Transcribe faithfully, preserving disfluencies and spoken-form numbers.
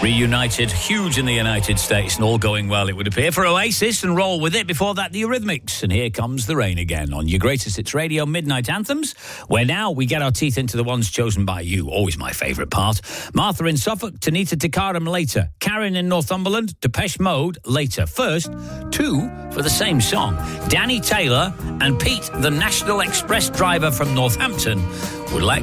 Reunited, huge in the United States, and all going well, it would appear, for Oasis, and roll with it. Before that, the Eurythmics, and Here Comes the Rain again on your Greatest Hits Radio Midnight Anthems, where now we get our teeth into the ones chosen by you. Always my favourite part. Martha in Suffolk, Tanita Tikaram later. Karen in Northumberland, Depeche Mode later. First, two for the same song. Danny Taylor and Pete, the National Express driver from Northampton, would like